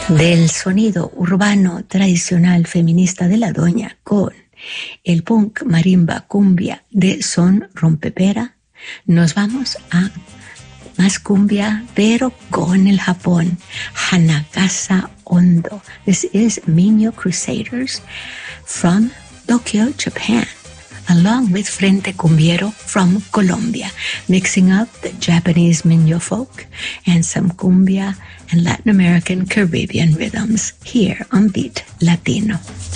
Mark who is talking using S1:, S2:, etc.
S1: Del sonido urbano tradicional feminista de la doña con el punk marimba cumbia de Son Rompepera, nos vamos a más cumbia, pero con el Japón. Hanagasa Ondo. This is Minyo Crusaders from Tokyo, Japan, along with Frente Cumbiero from Colombia, mixing up the Japanese Minyo folk and some cumbia and Latin American Caribbean rhythms here on Beat Latino.